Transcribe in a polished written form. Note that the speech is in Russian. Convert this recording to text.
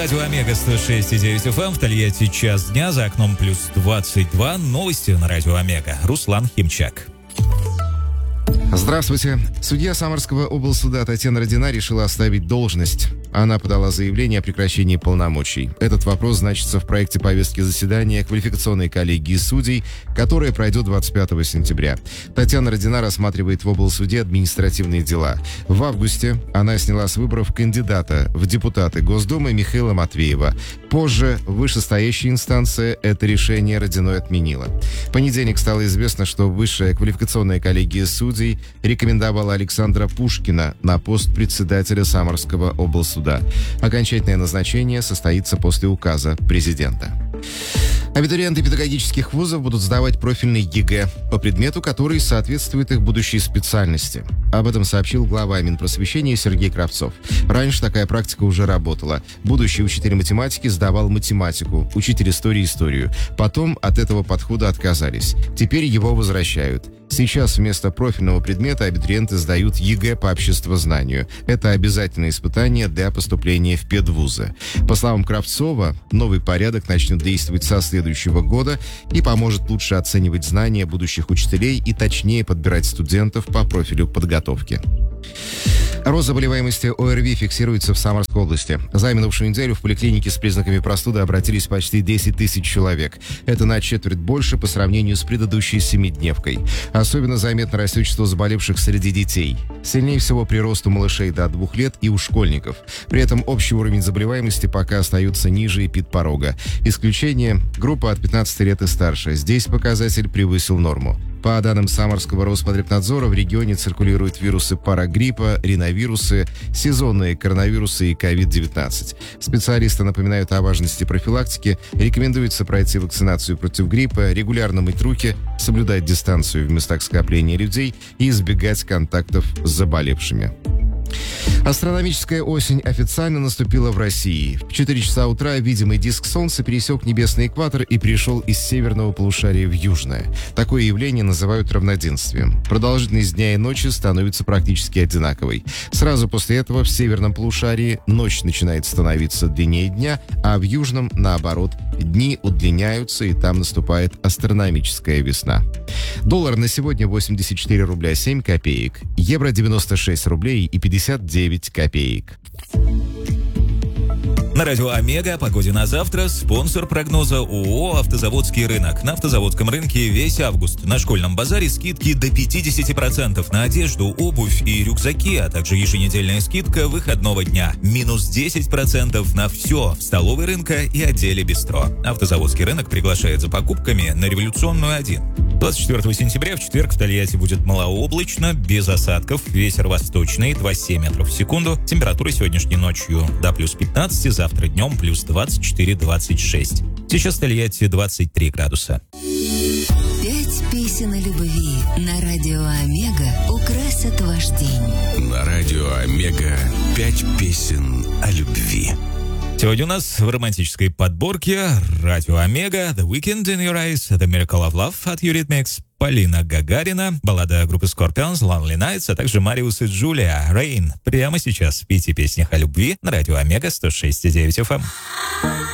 Радио Омега 106,9 FM, в Тольятти час дня, за окном плюс 22. Новости на Радио Омега. Руслан Химчак. Здравствуйте. Судья Самарского облсуда Татьяна Родина решила оставить должность. Она подала заявление о прекращении полномочий. Этот вопрос значится в проекте повестки заседания квалификационной коллегии судей, которая пройдет 25 сентября. Татьяна Родина рассматривает в облсуде административные дела. В августе она сняла с выборов кандидата в депутаты Госдумы Михаила Матвеева. Позже вышестоящая инстанция это решение Родиной отменила. В понедельник стало известно, что Высшая квалификационная коллегия судей рекомендовала Александра Пушкина на пост председателя Самарского облсуда. Окончательное назначение состоится после указа президента. Абитуриенты педагогических вузов будут сдавать профильный ЕГЭ по предмету, который соответствует их будущей специальности. Об этом сообщил глава Минпросвещения Сергей Кравцов. Раньше такая практика уже работала. Будущий учитель математики сдавал математику, учитель истории — историю. Потом от этого подхода отказались. Теперь его возвращают. Сейчас вместо профильного предмета абитуриенты сдают ЕГЭ по обществознанию. Это обязательное испытание для поступления в педвузы. По словам Кравцова, новый порядок начнет действовать со следующего года и поможет лучше оценивать знания будущих учителей и точнее подбирать студентов по профилю подготовки. Рост заболеваемости ОРВИ фиксируется в Самарской области. За минувшую неделю в поликлинике с признаками простуды обратились почти 10 тысяч человек. Это на четверть больше по сравнению с предыдущей семидневкой. Особенно заметно растет число заболевших среди детей. Сильнее всего прирост у малышей до 2 лет и у школьников. При этом общий уровень заболеваемости пока остается ниже эпидпорога. Исключение – группа от 15 лет и старше. Здесь показатель превысил норму. По данным Самарского Роспотребнадзора, в регионе циркулируют вирусы парагриппа, риновирусы, сезонные коронавирусы и COVID-19. Специалисты напоминают о важности профилактики, рекомендуется пройти вакцинацию против гриппа, регулярно мыть руки, соблюдать дистанцию в местах скопления людей и избегать контактов с заболевшими. Астрономическая осень официально наступила в России. В 4 часа утра видимый диск Солнца пересек небесный экватор и перешел из северного полушария в южное. Такое явление называют равноденствием. Продолжительность дня и ночи становится практически одинаковой. Сразу после этого в северном полушарии ночь начинает становиться длиннее дня, а в южном, наоборот, дни удлиняются, и там наступает астрономическая весна. Доллар на сегодня 84 рубля 7 копеек, евро 96 рублей и 59 копеек. На радио Омега о погоде на завтра. Спонсор прогноза ООО «Автозаводский рынок». На автозаводском рынке весь август. На школьном базаре скидки до 50% на одежду, обувь и рюкзаки, а также еженедельная скидка выходного дня. Минус 10% на все в столовой рынка и отделе бистро. Автозаводский рынок приглашает за покупками на Революционную 1. 24 сентября в четверг в Тольятти будет малооблачно, без осадков, ветер восточный, 2,7 метров в секунду. Температура сегодняшней ночью до плюс 15, завтра днем плюс 24-26. Сейчас в Тольятти 23 градуса. 5 песен о любви на радио Омега украсят ваш день. На радио Омега 5 песен о любви. Сегодня у нас в романтической подборке радио Омега, The Weekend in Your Eyes, The Miracle of Love от Eurythmics, Полина Гагарина, баллада группы Scorpions, Lonely Nights, а также Мариус и Джулия, Rain. Прямо сейчас в 5 песнях о любви на радио Омега 106,9 FM.